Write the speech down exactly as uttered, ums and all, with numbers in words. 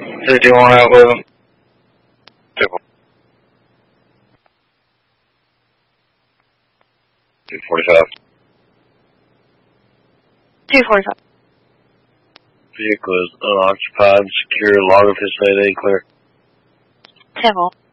fifty-one out with him. two forty-five. two forty-five. Vehicle is unoccupied, secure, log of his mayday clear. Temple.